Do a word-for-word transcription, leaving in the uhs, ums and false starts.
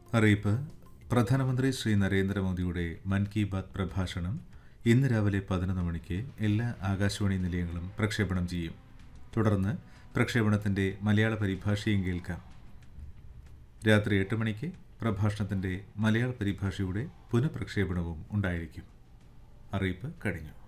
അറിയിപ്പ്. പ്രധാനമന്ത്രി ശ്രീ നരേന്ദ്രമോദിയുടെ മൻ കി ബാത് പ്രഭാഷണം ഇന്ന് രാവിലെ പതിനൊന്ന് മണിക്ക് എല്ലാ ആകാശവാണി നിലയങ്ങളും പ്രക്ഷേപണം ചെയ്യും. തുടർന്ന് പ്രക്ഷേപണത്തിന്റെ മലയാള പരിഭാഷയും കേൾക്കാം. രാത്രി എട്ട് മണിക്ക് പ്രഭാഷണത്തിന്റെ മലയാള പരിഭാഷയുടെ പുനഃപ്രക്ഷേപണവും ഉണ്ടായിരിക്കും. അറിയിപ്പ് കഴിഞ്ഞു.